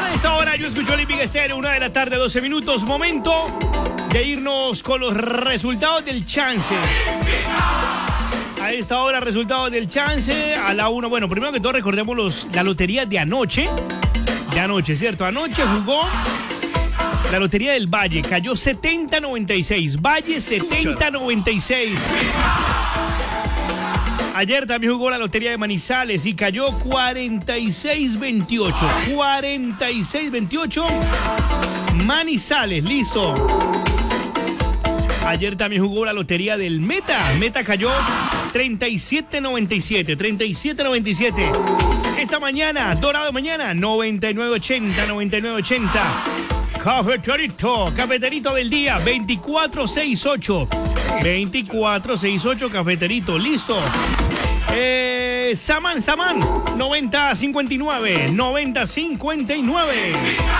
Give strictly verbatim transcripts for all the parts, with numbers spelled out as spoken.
A esta hora yo escucho Olímpica Estéreo, una de la tarde, doce minutos. Momento de irnos con los resultados del chance. A esta hora, resultados del chance. A la una, bueno, primero que todo recordemos los, la lotería de anoche. De anoche, ¿cierto? Anoche jugó la lotería del Valle. Cayó setenta noventa y seis. Valle setenta noventa y seis. Ayer también jugó la lotería de Manizales y cayó cuarenta y seis veintiocho. cuarenta y seis veintiocho. Manizales, listo. Ayer también jugó la lotería del Meta. Meta cayó treinta y siete noventa y siete. treinta y siete noventa y siete. Esta mañana, Dorado mañana, noventa y nueve ochenta. noventa y nueve ochenta. Cafeterito, cafeterito del día, veinticuatro sesenta y ocho. veinticuatro sesenta y ocho, cafeterito, listo. Eh, Saman, Saman, noventa cincuenta y nueve. noventa cincuenta y nueve.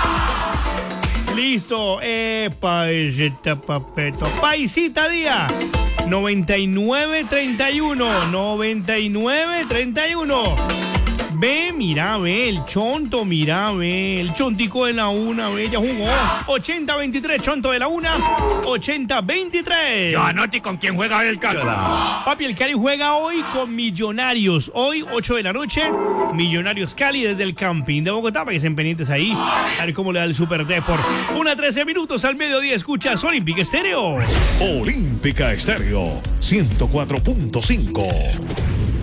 Listo. Eh, paisita, papeto. Paisita día. noventa y nueve treinta y uno. noventa y nueve treinta y uno. Ve, mira, ve, el chonto, mira, ve, el chontico de la una, ve, ya jugó. ochenta veintitrés, chonto de la una, ochenta veintitrés. Yo anote con quién juega el Cali. Papi, el Cali juega hoy con Millonarios. Hoy, ocho de la noche, Millonarios Cali desde el Campín de Bogotá, para que estén pendientes ahí, a ver cómo le da el Super Deport. Una trece minutos al mediodía, escuchas Olímpica Estéreo. Olímpica Estéreo, ciento cuatro punto cinco.